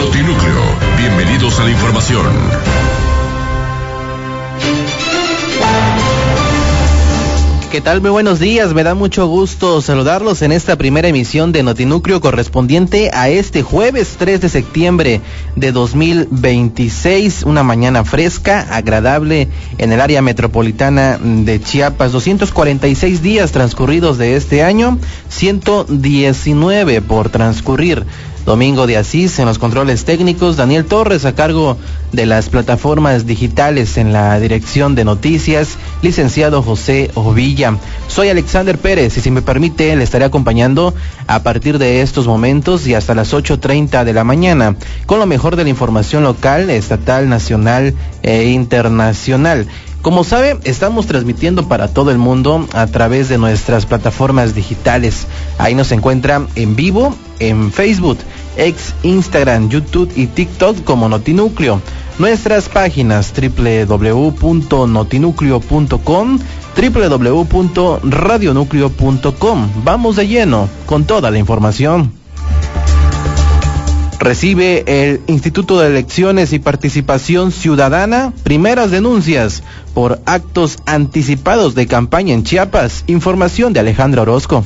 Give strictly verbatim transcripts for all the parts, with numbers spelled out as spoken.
Notinúcleo. Bienvenidos a la información. ¿Qué tal? Muy buenos días, me da mucho gusto saludarlos en esta primera emisión de Notinúcleo correspondiente a este jueves tres de septiembre de dos mil veintiséis, una mañana fresca, agradable en el área metropolitana de Chiapas. Doscientos cuarenta y seis días transcurridos de este año, ciento diecinueve por transcurrir. Domingo de Asís en los controles técnicos, Daniel Torres a cargo de las plataformas digitales en la dirección de noticias, licenciado José Ovilla. Soy Alexander Pérez y si me permite le estaré acompañando a partir de estos momentos y hasta las ocho treinta de la mañana con lo mejor de la información local, estatal, nacional e internacional. Como sabe, estamos transmitiendo para todo el mundo a través de nuestras plataformas digitales. Ahí nos encuentra en vivo en Facebook, X, Instagram, YouTube y TikTok como Notinúcleo. Nuestras páginas doble u doble u doble u punto notinúcleo punto com, doble u doble u doble u punto radionúcleo punto com. Vamos de lleno con toda la información. Recibe el Instituto de Elecciones y Participación Ciudadana primeras denuncias por actos anticipados de campaña en Chiapas. Información de Alejandra Orozco.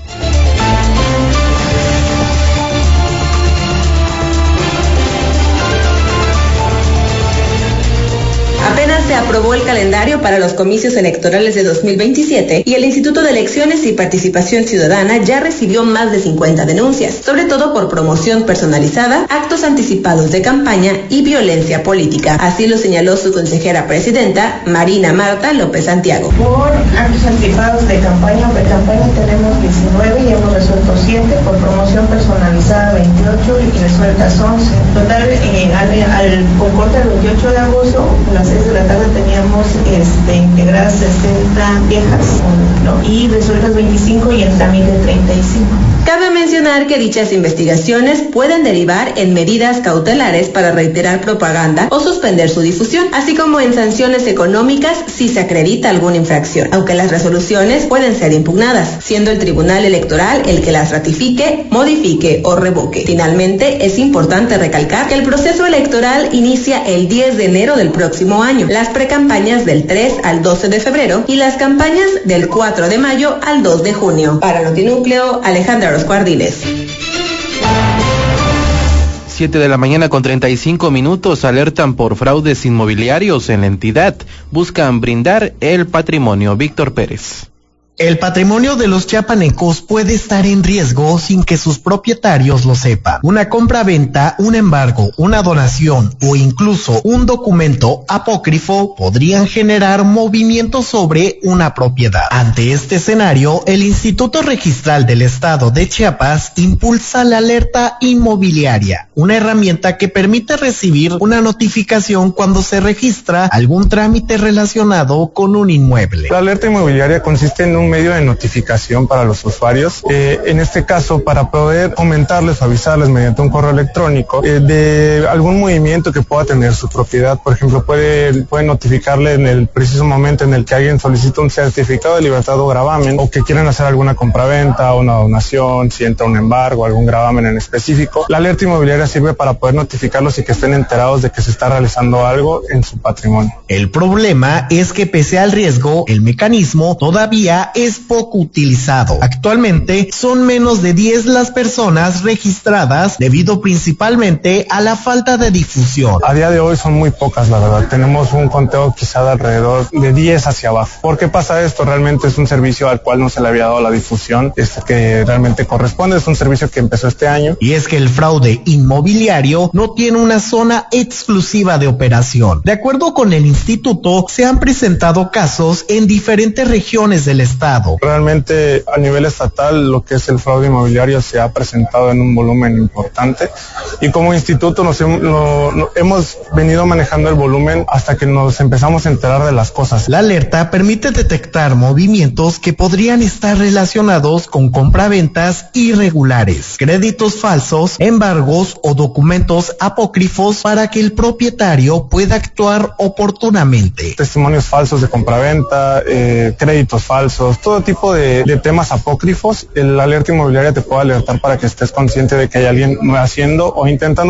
Apenas se aprobó el calendario para los comicios electorales de dos mil veintisiete y el Instituto de Elecciones y Participación Ciudadana ya recibió más de cincuenta denuncias, sobre todo por promoción personalizada, actos anticipados de campaña y violencia política. Así lo señaló su consejera presidenta, Marina Marta López Santiago. Por actos anticipados de campaña o de campaña tenemos diecinueve y hemos resuelto siete, por promoción personalizada veintiocho y resueltas once. Total, eh, al, al con corte del veintiocho de agosto, las seis de la tarde teníamos este, integradas sesenta viejas, ¿no? Y resueltas veinticinco y en trámite treinta y cinco. Cabe mencionar que dichas investigaciones pueden derivar en medidas cautelares para reiterar propaganda o suspender su difusión, así como en sanciones económicas si se acredita alguna infracción, aunque las resoluciones pueden ser impugnadas, siendo el Tribunal Electoral el que las ratifique, modifique o revoque. Finalmente, es importante recalcar que el proceso electoral inicia el diez de enero del próximo año, las precampañas del tres al doce de febrero y las campañas del cuatro de mayo al dos de junio. Para Notinúcleo, Alejandra Orozco Ardiles. siete de la mañana con treinta y cinco minutos, alertan por fraudes inmobiliarios en la entidad. Buscan brindar el patrimonio. Víctor Pérez. El patrimonio de los chiapanecos puede estar en riesgo sin que sus propietarios lo sepan. Una compra-venta, un embargo, una donación o incluso un documento apócrifo podrían generar movimientos sobre una propiedad. Ante este escenario, el Instituto Registral del Estado de Chiapas impulsa la alerta inmobiliaria, una herramienta que permite recibir una notificación cuando se registra algún trámite relacionado con un inmueble. La alerta inmobiliaria consiste en un medio de notificación para los usuarios, eh, en este caso para poder comentarles o avisarles mediante un correo electrónico eh, de algún movimiento que pueda tener su propiedad. Por ejemplo, puede, puede notificarle en el preciso momento en el que alguien solicita un certificado de libertad o gravamen, o que quieran hacer alguna compraventa, una donación, si entra un embargo, algún gravamen en específico. La alerta inmobiliaria sirve para poder notificarlos y que estén enterados de que se está realizando algo en su patrimonio. El problema es que pese al riesgo, el mecanismo todavía es poco utilizado. Actualmente son menos de diez las personas registradas debido principalmente a la falta de difusión. A día de hoy son muy pocas, la verdad. Tenemos un conteo quizá de alrededor de diez hacia abajo. ¿Por qué pasa esto? Realmente es un servicio al cual no se le había dado la difusión este que realmente corresponde. Es un servicio que empezó este año. Y es que el fraude inmobiliario no tiene una zona exclusiva de operación. De acuerdo con el instituto, se han presentado casos en diferentes regiones del estado. Realmente a nivel estatal lo que es el fraude inmobiliario se ha presentado en un volumen importante y como instituto nos hem, lo, lo, hemos venido manejando el volumen hasta que nos empezamos a enterar de las cosas. La alerta permite detectar movimientos que podrían estar relacionados con compraventas irregulares, créditos falsos, embargos o documentos apócrifos para que el propietario pueda actuar oportunamente. Testimonios falsos de compraventa, eh, créditos falsos, todo tipo de, de temas apócrifos. La alerta inmobiliaria te puede alertar para que estés consciente de que hay alguien haciendo o intentando